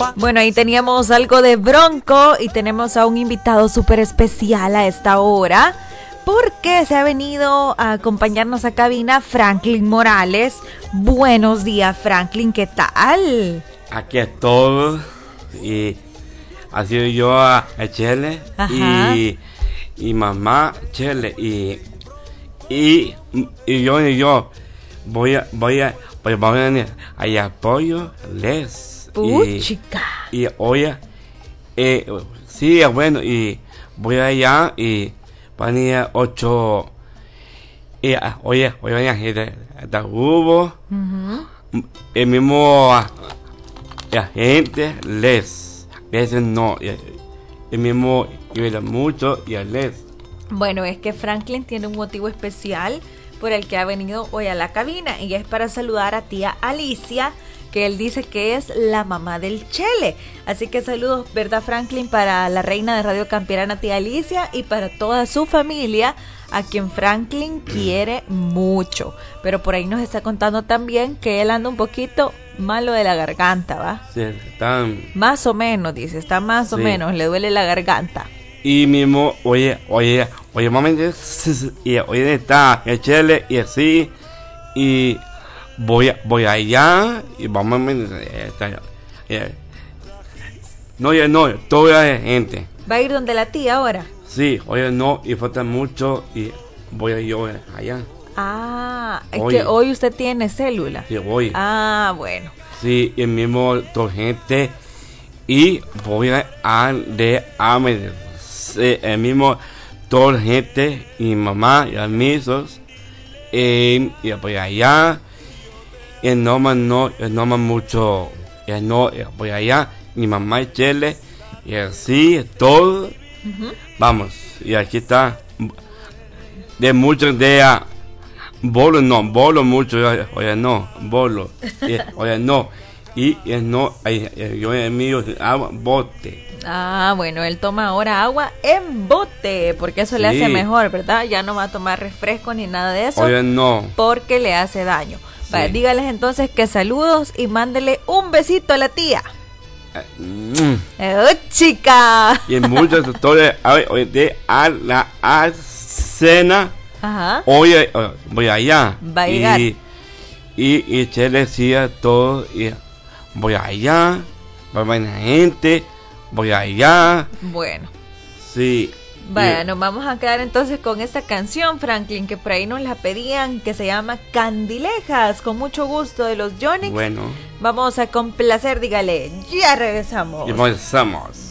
Bueno, ahí teníamos algo de Bronco y tenemos a un invitado súper especial a esta hora, porque se ha venido a acompañarnos a cabina Franklin Morales. Buenos días, Franklin, ¿qué tal? Aquí estoy y ha sido yo a Chele y mamá Chele y yo voy a y apoyo les chica. Y oye sí, bueno, y voy allá y venía 8 y oye venía gente hubo el mismo la gente les no el mismo y mucho y les. Bueno, es que Franklin tiene un motivo especial por el que ha venido hoy a la cabina y es para saludar a tía Alicia, que él dice que es la mamá del Chele. Así que saludos, ¿verdad, Franklin? Para la reina de Radio Campirana, tía Alicia, y para toda su familia, a quien Franklin quiere mucho. Pero por ahí nos está contando también que él anda un poquito malo de la garganta, ¿va? Sí, están... Más o menos, dice, está más o menos, le duele la garganta. Y mismo, oye, mamá, y oye está el Chele y así, y voy allá y vamos no, toda la gente. ¿Va a ir donde la tía ahora? Sí, oye, no, y falta mucho y voy yo allá. Ah, es que hoy usted tiene célula. Sí, voy. Ah, bueno. Sí, y el mismo toda gente y voy a el mismo toda la gente y mamá y amigos y voy allá y no mucho y no voy allá mi mamá y Chele y así todo vamos y aquí está de muchos días bolo mucho oye no bolo oye no y no yo el mío agua bote. Ah, bueno, él toma ahora agua en bote, porque eso le hace mejor, ¿verdad? Ya no va a tomar refresco ni nada de eso. Oye, no. Porque le hace daño. Sí. Vale, dígales entonces que saludos y mándele un besito a la tía. Chica. Y en muchas historias, hoy de a la cena. Ajá. Hoy voy allá. Va a llegar. Y Chele decía todo, y voy allá, va a venir gente. Voy allá. Bueno. Sí. Bueno, vamos a quedar entonces con esta canción, Franklin, que por ahí nos la pedían, que se llama Candilejas, con mucho gusto, de los Yonix. Bueno. Vamos a complacer, dígale, ya regresamos. Y regresamos.